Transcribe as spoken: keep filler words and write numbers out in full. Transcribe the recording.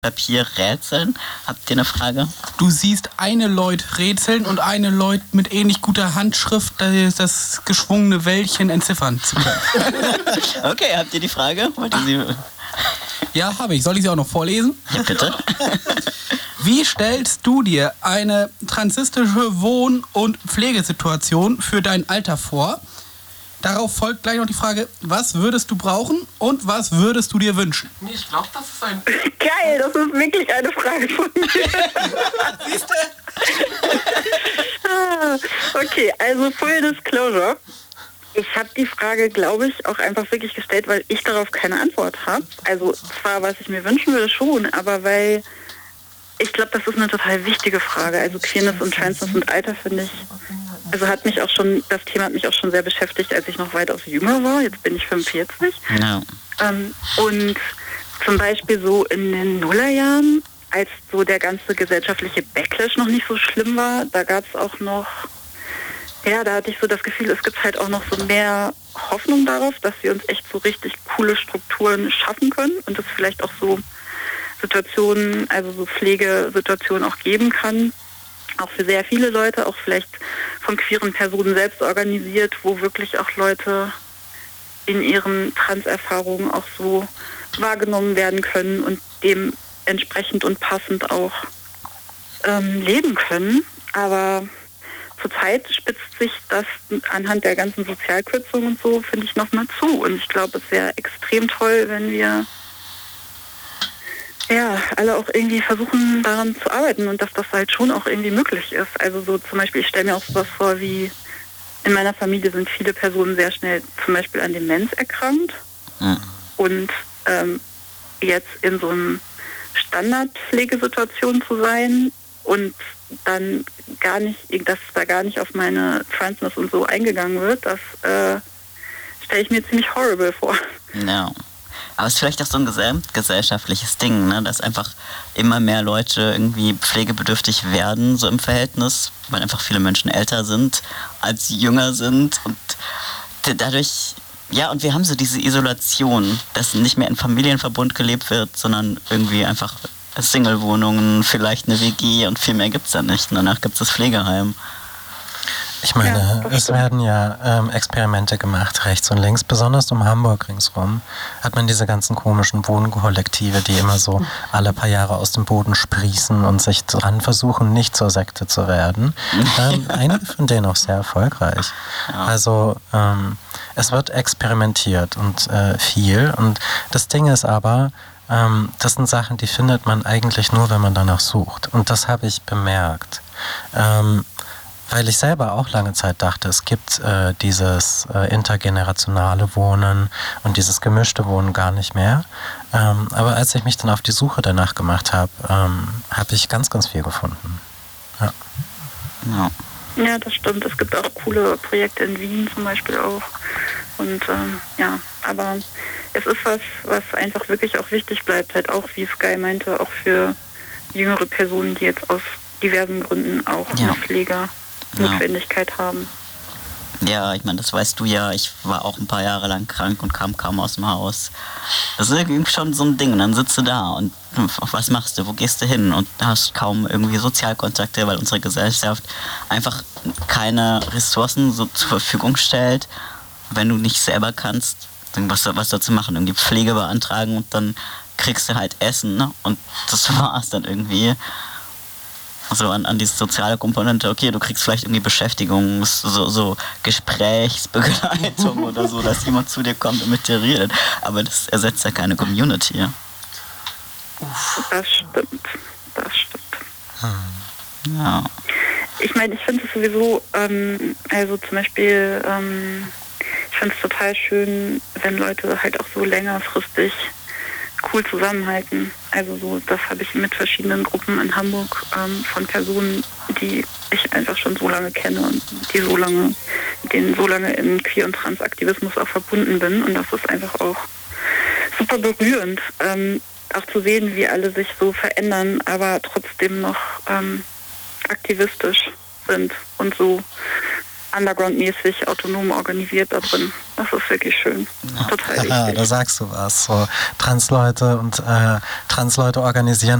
Papier rätseln. Habt ihr eine Frage? Du siehst eine Leut rätseln und eine Leut mit ähnlich guter Handschrift das geschwungene Wäldchen entziffern zu können. Okay, habt ihr die Frage? Wollt ihr sie... Ja, habe ich. Soll ich sie auch noch vorlesen? Ja, bitte. Wie stellst du dir eine transistische Wohn- und Pflegesituation für dein Alter vor? Darauf folgt gleich noch die Frage, was würdest du brauchen und was würdest du dir wünschen? Nee, ich glaube, das ist ein... Geil, das ist wirklich eine Frage von mir. Siehst du? ah, okay, also Full Disclosure. Ich habe die Frage, glaube ich, auch einfach wirklich gestellt, weil ich darauf keine Antwort habe. Also zwar, was ich mir wünschen würde, schon, aber weil ich glaube, das ist eine total wichtige Frage. Also Queerness und Transness und Alter, finde ich, also hat mich auch schon, das Thema hat mich auch schon sehr beschäftigt, als ich noch weitaus jünger war. Jetzt bin ich fünfundvierzig. No. Ähm, und zum Beispiel so in den Nullerjahren, als so der ganze gesellschaftliche Backlash noch nicht so schlimm war, da gab es auch noch, ja, da hatte ich so das Gefühl, es gibt halt auch noch so mehr Hoffnung darauf, dass wir uns echt so richtig coole Strukturen schaffen können und es vielleicht auch so Situationen, also so Pflegesituationen auch geben kann, auch für sehr viele Leute, auch vielleicht von queeren Personen selbst organisiert, wo wirklich auch Leute in ihren Trans-Erfahrungen auch so wahrgenommen werden können und dementsprechend und passend auch ähm, leben können. Aber zurzeit spitzt sich das anhand der ganzen Sozialkürzungen und so, finde ich, nochmal zu. Und ich glaube, es wäre extrem toll, wenn wir ja, alle auch irgendwie versuchen, daran zu arbeiten und dass das halt schon auch irgendwie möglich ist. Also so zum Beispiel, ich stelle mir auch sowas vor wie, in meiner Familie sind viele Personen sehr schnell zum Beispiel an Demenz erkrankt. Mhm. Und ähm, jetzt in so einer Standardpflegesituation zu sein und dann gar nicht, dass da gar nicht auf meine Transness und so eingegangen wird, das äh, stelle ich mir ziemlich horrible vor. No. Aber es ist vielleicht auch so ein gesellschaftliches Ding, ne? Dass einfach immer mehr Leute irgendwie pflegebedürftig werden, so im Verhältnis, weil einfach viele Menschen älter sind, als jünger sind und dadurch, ja, und wir haben so diese Isolation, dass nicht mehr in Familienverbund gelebt wird, sondern irgendwie einfach Single-Wohnungen, vielleicht eine W G und viel mehr gibt's da nicht. Und danach gibt's das Pflegeheim. Ich meine, ja, es werden ja ähm, Experimente gemacht, rechts und links, besonders um Hamburg ringsrum, hat man diese ganzen komischen Wohnkollektive, die immer so alle paar Jahre aus dem Boden sprießen und sich dran versuchen, nicht zur Sekte zu werden. Ähm, einige von denen auch sehr erfolgreich. Ja. Also ähm, es wird experimentiert und äh, viel. Und das Ding ist aber, ähm, das sind Sachen, die findet man eigentlich nur, wenn man danach sucht. Und das habe ich bemerkt. Ähm, Weil ich selber auch lange Zeit dachte, es gibt äh, dieses äh, intergenerationale Wohnen und dieses gemischte Wohnen gar nicht mehr. Ähm, aber als ich mich dann auf die Suche danach gemacht habe, ähm, habe ich ganz, ganz viel gefunden. Ja. Ja. Ja, das stimmt. Es gibt auch coole Projekte in Wien zum Beispiel auch. Und ähm, ja, aber es ist was, was einfach wirklich auch wichtig bleibt, halt auch, wie Sky meinte, auch für jüngere Personen, die jetzt aus diversen Gründen auch ja. eine Pflege Notwendigkeit ja. haben. Ja, ich meine, das weißt du ja. Ich war auch ein paar Jahre lang krank und kam kaum aus dem Haus. Das ist irgendwie schon so ein Ding. Und dann sitzt du da und was machst du? Wo gehst du hin? Und hast kaum irgendwie Sozialkontakte, weil unsere Gesellschaft einfach keine Ressourcen so zur Verfügung stellt. Wenn du nicht selber kannst, dann was, was dazu machen? Irgendwie Pflege beantragen und dann kriegst du halt Essen. Ne? Und das war's dann irgendwie. So an, an diese soziale Komponente, okay, du kriegst vielleicht irgendwie Beschäftigung, so, so Gesprächsbegleitung oder so, dass jemand zu dir kommt und mit dir redet. Aber das ersetzt ja keine Community. Das stimmt, das stimmt. Hm. Ja. Ich meine, ich finde es sowieso, ähm, also zum Beispiel, ähm, ich finde es total schön, wenn Leute halt auch so längerfristig cool zusammenhalten. Also so, das habe ich mit verschiedenen Gruppen in Hamburg ähm, von Personen, die ich einfach schon so lange kenne und die so lange, mit denen so lange im Queer- und Trans-Aktivismus auch verbunden bin. Und das ist einfach auch super berührend, ähm, auch zu sehen, wie alle sich so verändern, aber trotzdem noch ähm, aktivistisch sind und so underground-mäßig autonom organisiert da drin. Das ist wirklich schön. Ja. Total Ja, wichtig. da sagst du was. So Transleute und äh, Transleute organisieren